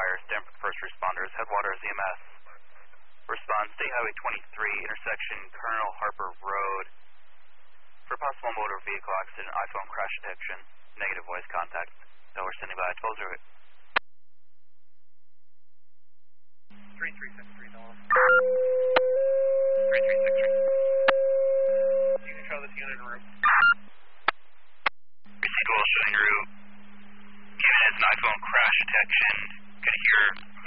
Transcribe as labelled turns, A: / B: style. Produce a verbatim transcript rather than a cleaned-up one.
A: fire. Stanford first responders. Headwaters E M S. Respond. State Highway twenty-three, intersection Colonel Harper Road. For possible motor vehicle accident, iPhone crash detection. Negative voice contact. Delaware standing by. twelve oh eight.
B: three three six three, Delaware.
A: three three six three.
B: You control this unit en route.
A: Received well showing route. Given as an iPhone crash detection, could hear